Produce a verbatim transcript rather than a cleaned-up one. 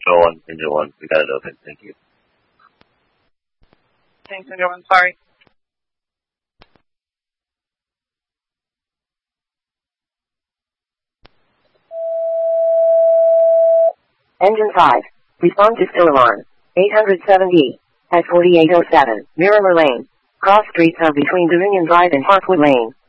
control on engine one. We got it open. Thank you. Thanks, engine one. Sorry. Engine five. Respond to still alarm. eight hundred seventy. At forty-eight oh seven. Mirror Lane. Cross streets of between Dominion Drive and Parkwood Lane.